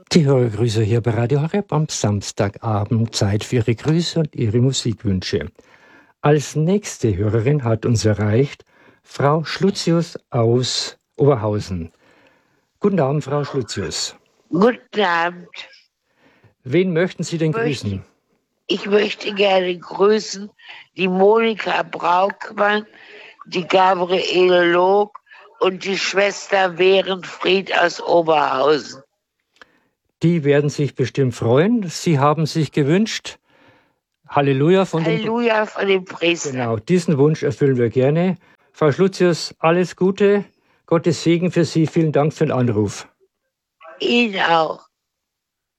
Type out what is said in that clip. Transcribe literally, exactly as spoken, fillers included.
Die Hörergrüße hier bei Radio Horeb am Samstagabend. Zeit für Ihre Grüße und Ihre Musikwünsche. Als nächste Hörerin hat uns erreicht Frau Schlutzius aus Oberhausen. Guten Abend, Frau Schlutzius. Guten Abend. Wen möchten Sie denn Ich möchte- grüßen? Ich möchte gerne grüßen die Monika Braukmann, die Gabriele Log und die Schwester Werenfried aus Oberhausen. Die werden sich bestimmt freuen. Sie haben sich gewünscht, Halleluja von den... Halleluja von dem Priester. Genau, diesen Wunsch erfüllen wir gerne. Frau Schlutzius, alles Gute, Gottes Segen für Sie. Vielen Dank für den Anruf. Ihnen auch.